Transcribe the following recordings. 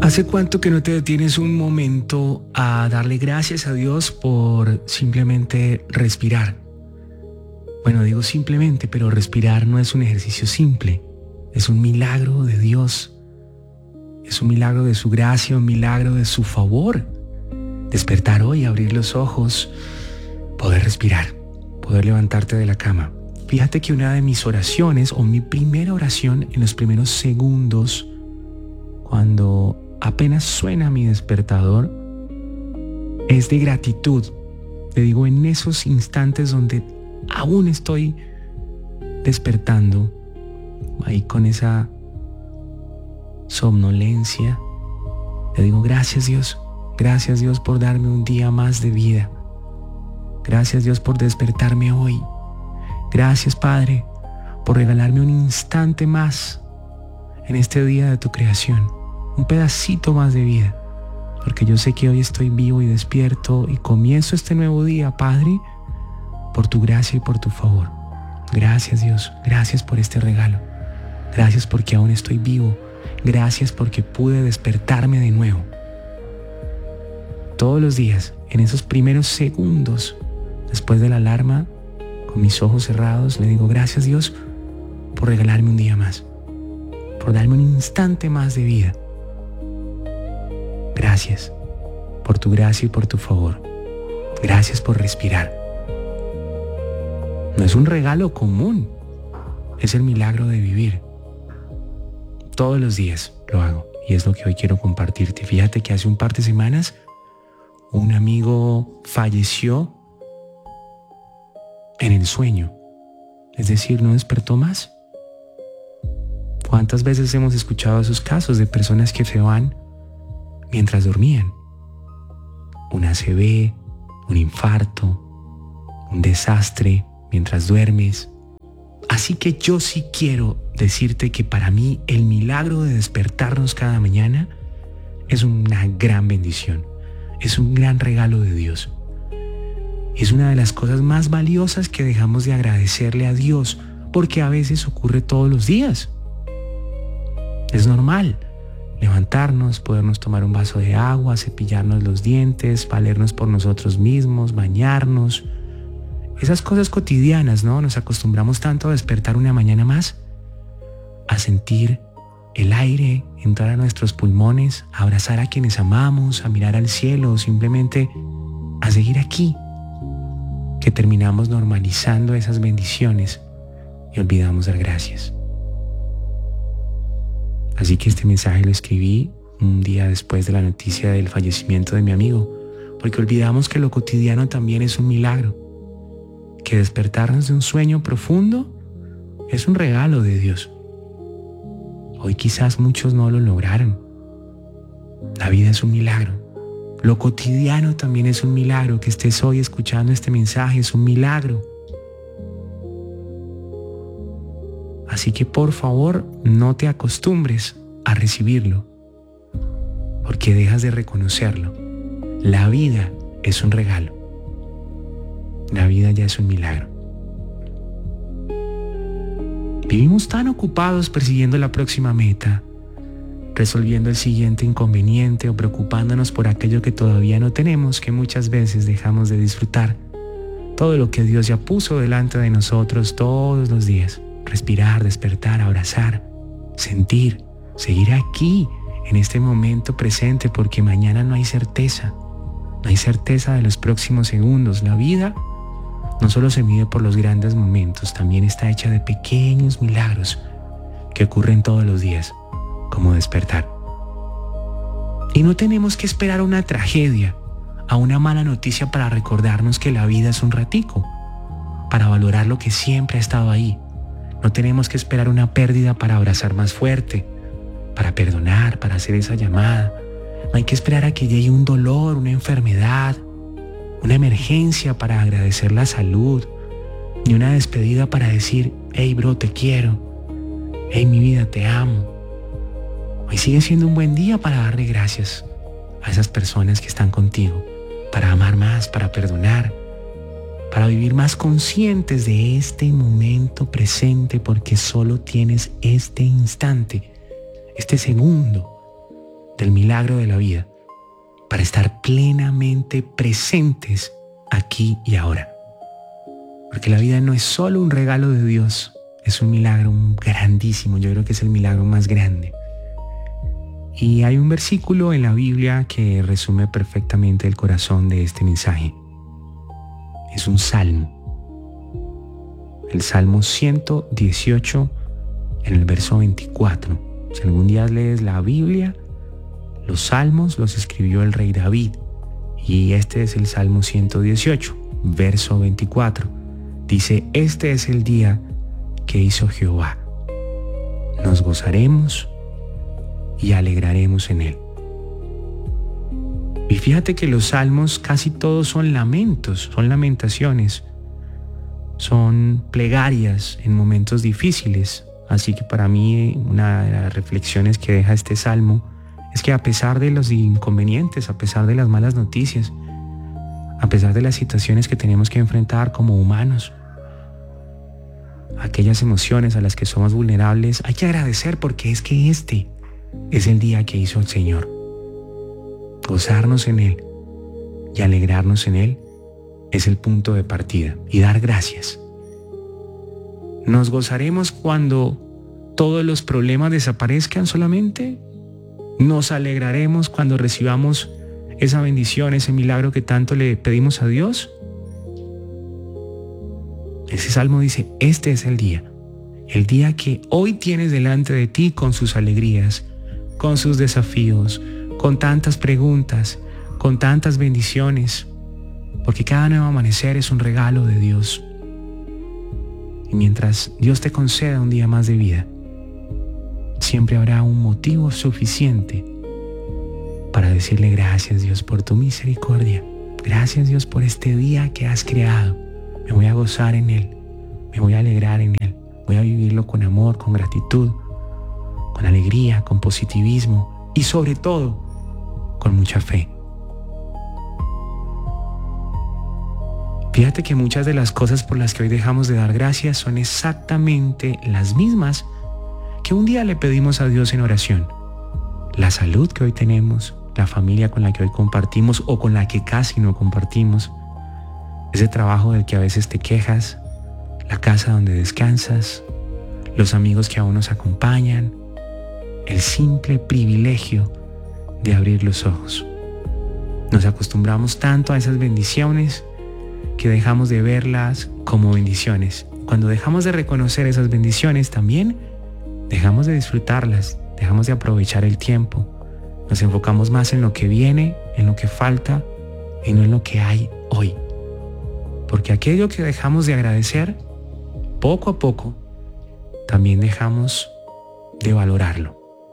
¿Hace cuánto que no te detienes un momento a darle gracias a Dios por simplemente respirar? Bueno, digo simplemente, pero respirar no es un ejercicio simple. Es un milagro de Dios. Es un milagro de su gracia, un milagro de su favor. Despertar hoy, abrir los ojos, poder respirar, poder levantarte de la cama. Fíjate que una de mis oraciones, o mi primera oración en los primeros segundos, cuando apenas suena mi despertador, es de gratitud. Te digo, en esos instantes donde aún estoy despertando, ahí con esa somnolencia, te digo, gracias Dios por darme un día más de vida. Gracias Dios por despertarme hoy. Gracias Padre por regalarme un instante más en este día de tu creación, un pedacito más de vida, porque yo sé que hoy estoy vivo y despierto y comienzo este nuevo día, Padre, por tu gracia y por tu favor. Gracias Dios, gracias por este regalo. Gracias porque aún estoy vivo. Gracias porque pude despertarme de nuevo. Todos los días, en esos primeros segundos, después de la alarma, con mis ojos cerrados, le digo gracias Dios por regalarme un día más, por darme un instante más de vida. Gracias por tu gracia y por tu favor. Gracias por respirar. No es un regalo común, es el milagro de vivir. Todos los días lo hago y es lo que hoy quiero compartirte. Fíjate que hace un par de semanas un amigo falleció en el sueño, es decir, no despertó más. ¿Cuántas veces hemos escuchado esos casos de personas que se van mientras dormían? Un ACV, un infarto, un desastre mientras duermes. Así que yo sí quiero decirte que para mí el milagro de despertarnos cada mañana es una gran bendición, es un gran regalo de Dios. Es una de las cosas más valiosas que dejamos de agradecerle a Dios, porque a veces ocurre todos los días. Es normal levantarnos, podernos tomar un vaso de agua, cepillarnos los dientes, valernos por nosotros mismos, bañarnos. Esas cosas cotidianas, ¿no? Nos acostumbramos tanto a despertar una mañana más, a sentir el aire entrar a nuestros pulmones, a abrazar a quienes amamos, a mirar al cielo, o simplemente a seguir aquí, que terminamos normalizando esas bendiciones y olvidamos dar gracias. Así que este mensaje lo escribí un día después de la noticia del fallecimiento de mi amigo, porque olvidamos que lo cotidiano también es un milagro, que despertarnos de un sueño profundo es un regalo de Dios. Hoy quizás muchos no lo lograron. La vida es un milagro. Lo cotidiano también es un milagro. Que estés hoy escuchando este mensaje es un milagro. Así que por favor no te acostumbres a recibirlo, porque dejas de reconocerlo. La vida es un regalo. La vida ya es un milagro. Vivimos tan ocupados persiguiendo la próxima meta, resolviendo el siguiente inconveniente o preocupándonos por aquello que todavía no tenemos, que muchas veces dejamos de disfrutar todo lo que Dios ya puso delante de nosotros todos los días. Respirar, despertar, abrazar, sentir, seguir aquí en este momento presente, porque mañana no hay certeza. No hay certeza de los próximos segundos. La vida no solo se mide por los grandes momentos, también está hecha de pequeños milagros que ocurren todos los días, como despertar. Y no tenemos que esperar a una tragedia, a una mala noticia para recordarnos que la vida es un ratico, para valorar lo que siempre ha estado ahí. No tenemos que esperar una pérdida para abrazar más fuerte, para perdonar, para hacer esa llamada. No hay que esperar a que llegue un dolor, una enfermedad, una emergencia para agradecer la salud, ni una despedida para decir, hey bro, te quiero, hey mi vida, te amo. Hoy sigue siendo un buen día para darle gracias a esas personas que están contigo, para amar más, para perdonar, para vivir más conscientes de este momento presente, porque solo tienes este instante, este segundo, del milagro de la vida, para estar plenamente presentes aquí y ahora. Porque la vida no es solo un regalo de Dios, es un milagro grandísimo. Yo creo que es el milagro más grande. Y hay un versículo en la Biblia que resume perfectamente el corazón de este mensaje. Es un salmo. El Salmo 118 en el verso 24. Si algún día lees la Biblia, los salmos los escribió el rey David. Y este es el Salmo 118, verso 24. Dice, este es el día que hizo Jehová. Nos gozaremos y alegraremos en él. Y fíjate que los salmos casi todos son lamentos, son lamentaciones, son plegarias en momentos difíciles. Así que para mí una de las reflexiones que deja este salmo es que a pesar de los inconvenientes, a pesar de las malas noticias, a pesar de las situaciones que tenemos que enfrentar como humanos, aquellas emociones a las que somos vulnerables, hay que agradecer porque es que este es el día que hizo el Señor. Gozarnos en Él y alegrarnos en Él es el punto de partida y dar gracias. ¿Nos gozaremos cuando todos los problemas desaparezcan solamente? ¿Nos alegraremos cuando recibamos esa bendición, ese milagro que tanto le pedimos a Dios? Ese salmo dice, este es el día que hoy tienes delante de ti con sus alegrías, con sus desafíos, con tantas preguntas, con tantas bendiciones, porque cada nuevo amanecer es un regalo de Dios. Y mientras Dios te conceda un día más de vida, siempre habrá un motivo suficiente para decirle gracias Dios por tu misericordia. Gracias Dios por este día que has creado. Me voy a gozar en él, me voy a alegrar en él. Voy a vivirlo con amor, con gratitud, con alegría, con positivismo y sobre todo con mucha fe. Fíjate que muchas de las cosas por las que hoy dejamos de dar gracias son exactamente las mismas que un día le pedimos a Dios en oración. La salud que hoy tenemos, la familia con la que hoy compartimos o con la que casi no compartimos, ese trabajo del que a veces te quejas, la casa donde descansas, los amigos que aún nos acompañan, el simple privilegio de abrir los ojos. Nos acostumbramos tanto a esas bendiciones que dejamos de verlas como bendiciones. Cuando dejamos de reconocer esas bendiciones, también dejamos de disfrutarlas, dejamos de aprovechar el tiempo. Nos enfocamos más en lo que viene, en lo que falta y no en lo que hay hoy. Porque aquello que dejamos de agradecer, poco a poco, también dejamos de valorarlo.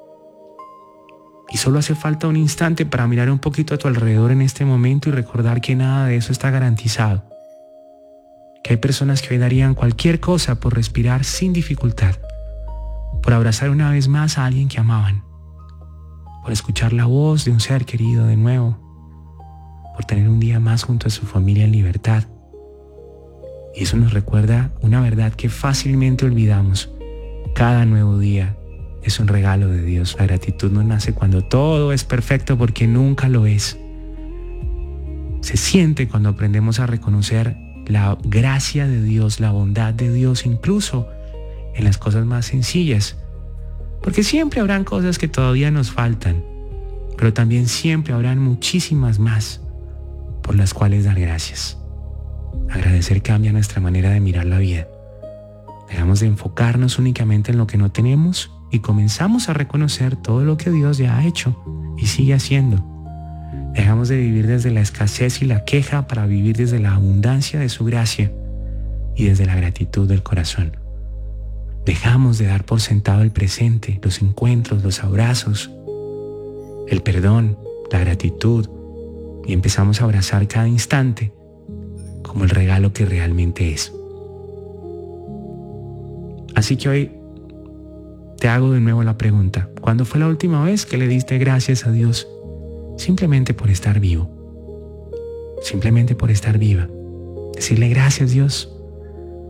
Y solo hace falta un instante para mirar un poquito a tu alrededor en este momento y recordar que nada de eso está garantizado. Que hay personas que hoy darían cualquier cosa por respirar sin dificultad, por abrazar una vez más a alguien que amaban, por escuchar la voz de un ser querido de nuevo, por tener un día más junto a su familia en libertad. Y eso nos recuerda una verdad que fácilmente olvidamos. Cada nuevo día es un regalo de Dios. La gratitud no nace cuando todo es perfecto, porque nunca lo es. Se siente cuando aprendemos a reconocer la gracia de Dios, la bondad de Dios, incluso en las cosas más sencillas. Porque siempre habrán cosas que todavía nos faltan, pero también siempre habrán muchísimas más por las cuales dar gracias. Agradecer cambia nuestra manera de mirar la vida. Dejamos de enfocarnos únicamente en lo que no tenemos y comenzamos a reconocer todo lo que Dios ya ha hecho y sigue haciendo. Dejamos de vivir desde la escasez y la queja para vivir desde la abundancia de su gracia y desde la gratitud del corazón. Dejamos de dar por sentado el presente, los encuentros, los abrazos, el perdón, la gratitud, y empezamos a abrazar cada instante como el regalo que realmente es. Así que hoy te hago de nuevo la pregunta: ¿cuándo fue la última vez que le diste gracias a Dios simplemente por estar vivo? Simplemente por estar viva. Decirle gracias, Dios,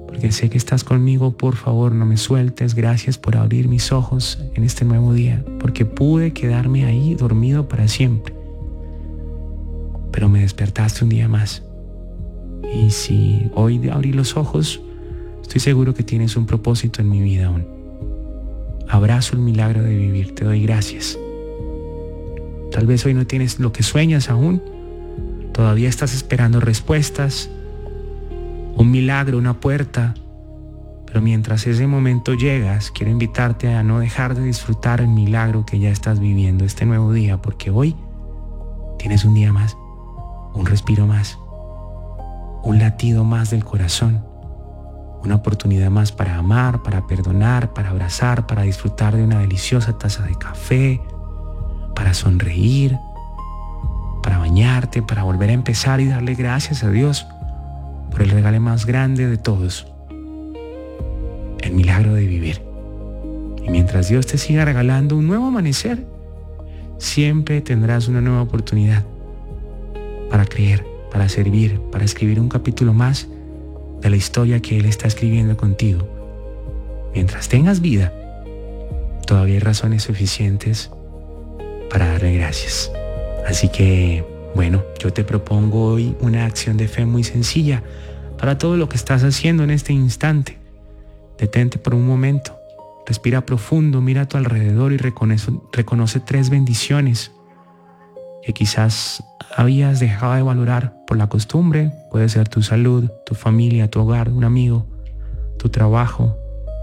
porque sé que estás conmigo. Por favor, no me sueltes. Gracias por abrir mis ojos en este nuevo día, porque pude quedarme ahí dormido para siempre, pero me despertaste un día más. Y si hoy abrí los ojos, estoy seguro que tienes un propósito en mi vida aún. Abrazo el milagro de vivir, te doy gracias. Tal vez hoy no tienes lo que sueñas aún, todavía estás esperando respuestas, un milagro, una puerta, pero mientras ese momento llegas, quiero invitarte a no dejar de disfrutar el milagro que ya estás viviendo este nuevo día, porque hoy tienes un día más, un respiro más, un latido más del corazón, una oportunidad más para amar, para perdonar, para abrazar, para disfrutar de una deliciosa taza de café, para sonreír, para bañarte, para volver a empezar y darle gracias a Dios por el regalo más grande de todos, el milagro de vivir. Y mientras Dios te siga regalando un nuevo amanecer, siempre tendrás una nueva oportunidad para creer, para servir, para escribir un capítulo más de la historia que Él está escribiendo contigo. Mientras tengas vida, todavía hay razones suficientes para darle gracias. Así que, bueno, yo te propongo hoy una acción de fe muy sencilla para todo lo que estás haciendo en este instante. Detente por un momento, respira profundo, mira a tu alrededor y reconoce 3 bendiciones que quizás habías dejado de valorar por la costumbre. Puede ser tu salud, tu familia, tu hogar, un amigo, tu trabajo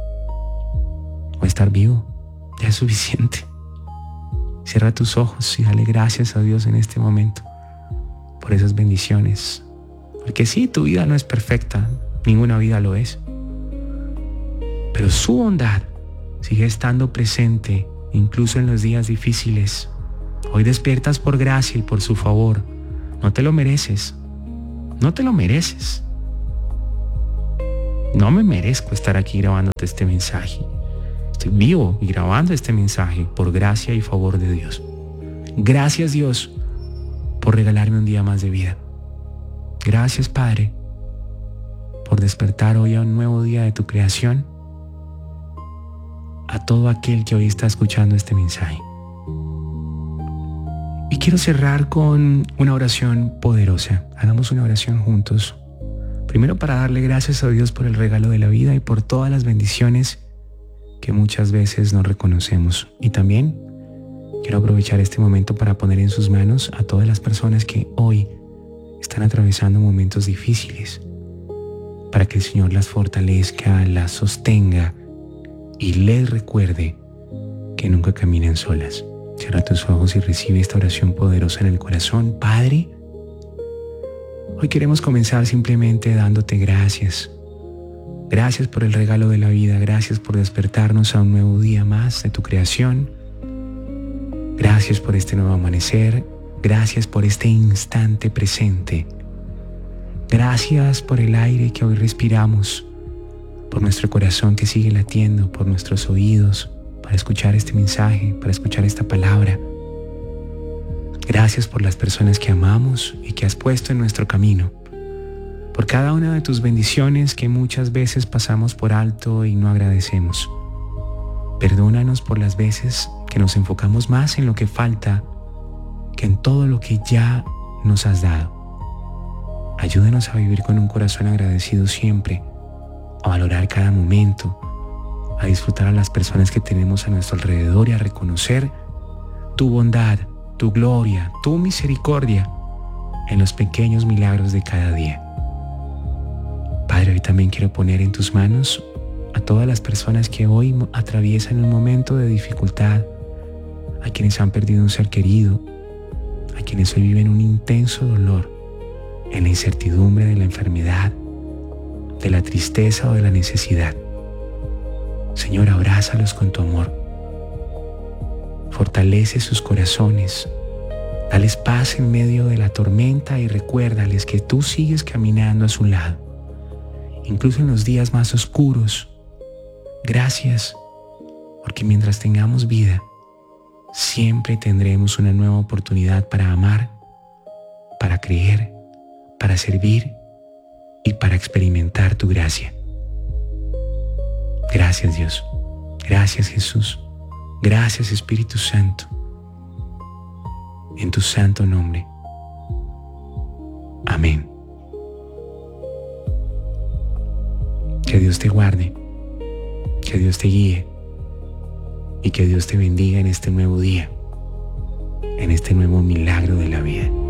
o estar vivo. Ya es suficiente. Cierra tus ojos y dale gracias a Dios en este momento por esas bendiciones. Porque sí, tu vida no es perfecta, ninguna vida lo es. Pero su bondad sigue estando presente incluso en los días difíciles. Hoy despiertas por gracia y por su favor. No te lo mereces. No te lo mereces. No me merezco estar aquí grabándote este mensaje. Estoy vivo y grabando este mensaje por gracia y favor de Dios. Gracias, Dios, por regalarme un día más de vida. Gracias, Padre, por despertar hoy a un nuevo día de tu creación, a todo aquel que hoy está escuchando este mensaje. Y quiero cerrar con una oración poderosa. Hagamos una oración juntos. Primero, para darle gracias a Dios por el regalo de la vida y por todas las bendiciones que muchas veces no reconocemos. Y también quiero aprovechar este momento para poner en sus manos a todas las personas que hoy están atravesando momentos difíciles, para que el Señor las fortalezca, las sostenga y les recuerde que nunca caminen solas. Cierra tus ojos y recibe esta oración poderosa en el corazón. Padre, hoy queremos comenzar simplemente dándote gracias. Gracias por el regalo de la vida, gracias por despertarnos a un nuevo día más de tu creación. Gracias por este nuevo amanecer, gracias por este instante presente. Gracias por el aire que hoy respiramos, por nuestro corazón que sigue latiendo, por nuestros oídos, para escuchar este mensaje, para escuchar esta palabra. Gracias por las personas que amamos y que has puesto en nuestro camino, por cada una de tus bendiciones que muchas veces pasamos por alto y no agradecemos. Perdónanos por las veces que nos enfocamos más en lo que falta que en todo lo que ya nos has dado. Ayúdanos a vivir con un corazón agradecido siempre, a valorar cada momento, a disfrutar a las personas que tenemos a nuestro alrededor y a reconocer tu bondad, tu gloria, tu misericordia en los pequeños milagros de cada día. Padre, hoy también quiero poner en tus manos a todas las personas que hoy atraviesan un momento de dificultad, a quienes han perdido un ser querido, a quienes hoy viven un intenso dolor en la incertidumbre de la enfermedad, de la tristeza o de la necesidad. Señor, abrázalos con tu amor. Fortalece sus corazones. Dales paz en medio de la tormenta y recuérdales que tú sigues caminando a su lado, incluso en los días más oscuros. Gracias, porque mientras tengamos vida, siempre tendremos una nueva oportunidad para amar, para creer, para servir y para experimentar tu gracia. Gracias, Dios. Gracias, Jesús. Gracias, Espíritu Santo. En tu santo nombre. Amén. Que Dios te guarde, que Dios te guíe y que Dios te bendiga en este nuevo día, en este nuevo milagro de la vida.